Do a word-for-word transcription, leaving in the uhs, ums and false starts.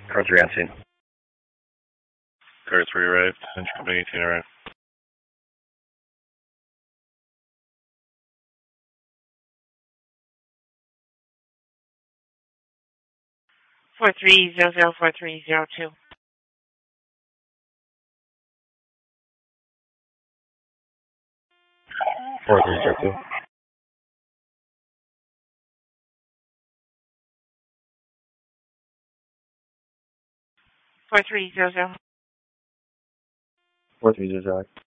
Car three on scene. Car three arrived. Engine company eighteen arrived. Four three zero zero four three zero two. Four three zero two. Four three zero zero. Four three zero zero.